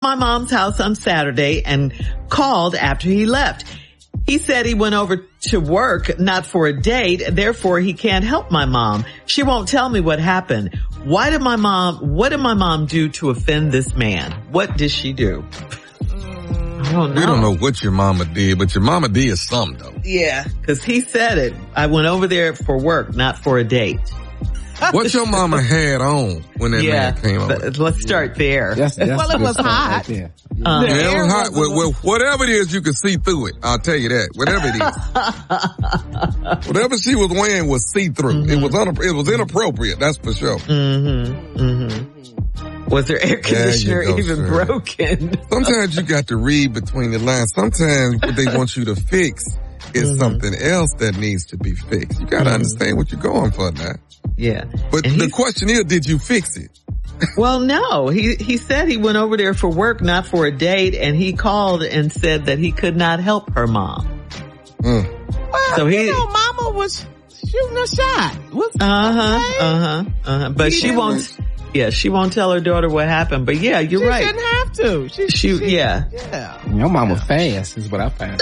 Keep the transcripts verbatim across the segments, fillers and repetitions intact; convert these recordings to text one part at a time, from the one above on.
my mom's house on Saturday and called after he left. He said he went over to work, not for a date, therefore he can't help my mom. She won't tell me what happened. Why did my mom, what did my mom do to offend this man? What did she do? I don't know. We don't know what your mama did, but your mama did something though. Yeah, because he said it. I went over there for work, not for a date. What your mama had on when that yeah, man came over? Let's start there. That's, that's well, it was hot. Right yeah. Uh, yeah, it was hot. Well, well, whatever it is, you can see through it. I'll tell you that. Whatever it is. Whatever she was wearing was see-through. Mm-hmm. It was un- it was inappropriate, that's for sure. Mm-hmm. Mm-hmm. Was her air conditioner go, even sir. broken? Sometimes you got to read between the lines. Sometimes what they want you to fix is mm-hmm. something else that needs to be fixed. You got to mm-hmm. understand what you're going for now. Yeah. But the question is, did you fix it? Well, no. He he said he went over there for work, not for a date, and he called and said that he could not help her mom. Mm. Well, so he, you know, Mama was shooting a shot. Uh huh. Uh huh. Uh huh. But he she won't. Was, yeah, she won't tell her daughter what happened. But yeah, you're she right. She didn't have to. She, she, she yeah. Yeah. Your mama fast is what I found.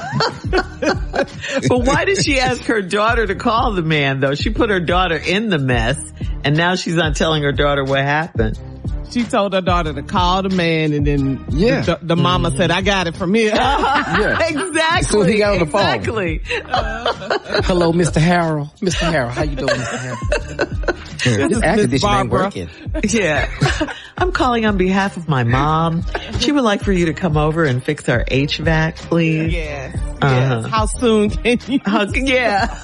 But why did she ask her daughter to call the man though? She put her daughter in the mess and now she's not telling her daughter what happened. She told her daughter to call the man and then yeah. the, the mama mm-hmm. said, I got it from here. yeah. Exactly. So he got on the exactly. phone. Uh, Hello, Mister Harold. Mister Harold, how you doing, Mister Harold? This air conditioner ain't working. Yeah. I'm calling on behalf of my mom. She would like for you to come over and fix our H V A C, please. Yes. Uh-huh. Yes. How soon can you? How, yeah.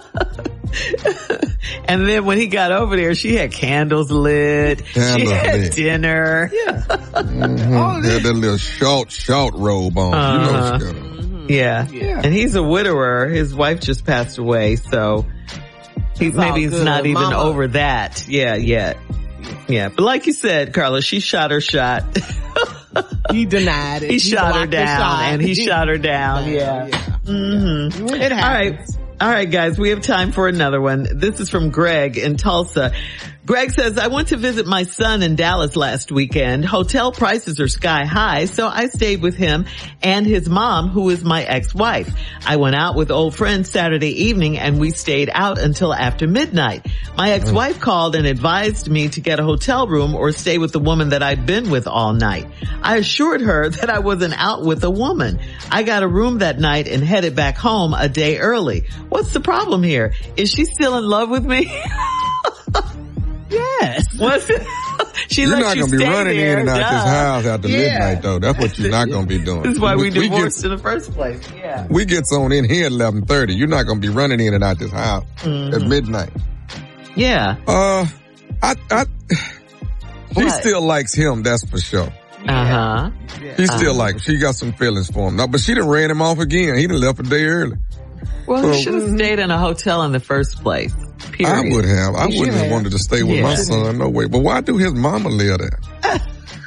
And then when he got over there, she had candles lit. Candles she had lit. dinner. Yeah. Mm-hmm. Oh, had that little short, short robe on. Uh-huh. You know she got mm-hmm. yeah. yeah. And he's a widower. His wife just passed away, so he, maybe he's good. not even Mama. over that. Yeah, yet. Yeah. But like you said, Carla, she shot her shot. He denied it. He, he shot her down shot. and he shot her down. Yeah. yeah. Mm-hmm. It happens. All right. All right, guys, we have time for another one. This is from Greg in Tulsa. Greg says, I went to visit my son in Dallas last weekend. Hotel prices are sky high, so I stayed with him and his mom, who is my ex-wife. I went out with old friends Saturday evening and we stayed out until after midnight. My ex-wife called and advised me to get a hotel room or stay with the woman that I'd been with all night. I assured her that I wasn't out with a woman. I got a room that night and headed back home a day early. What's the problem here? Is she still in love with me? Yes. What's it? She you're not you going to be running there, in and out duh. this house after yeah. midnight, though. That's what you're not going to be doing. This is why we, we divorced we get, in the first place. Yeah. We get on in here at eleven thirty. You're not going to be running in and out this house mm-hmm. at midnight. Yeah. Uh, I, I, she what? still likes him, that's for sure. Uh-huh. Yeah. She still uh-huh. like him. She got some feelings for him. No, but she done ran him off again. He done left a day early. Well, so, he should have stayed in a hotel in the first place. Period. I would have. I he wouldn't have wanted to stay with yeah. my son. No way. But why do his mama live there?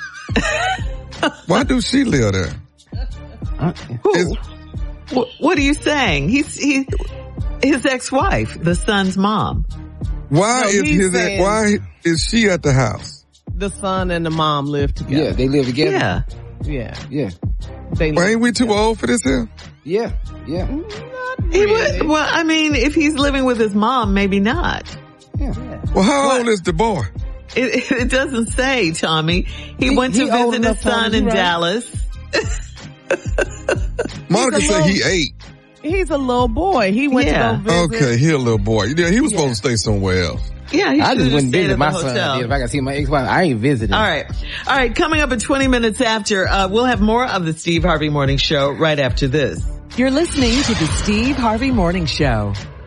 Why do she live there? Who? What, what are you saying? He's he, his ex-wife, the son's mom. Why no, is his saying, why is she at the house? The son and the mom live together. Yeah, they live together. Yeah, yeah, yeah. They well, ain't we too old for this here? Yeah, yeah. He would, well, I mean, if he's living with his mom, maybe not. Yeah. Well, how what? old is the boy? It, it doesn't say, Tommy. He, he went to he visit his son in right. Dallas. Monica said he ate. He's a little boy. He went yeah. to go visit. Okay, he a little boy. Yeah, he was yeah. supposed to stay somewhere else. Yeah, he I just wouldn't visit my hotel. son. If I got see my ex-wife, I ain't visiting. All right. All right. Coming up in twenty minutes after, uh, we'll have more of the Steve Harvey Morning Show right after this. You're listening to the Steve Harvey Morning Show.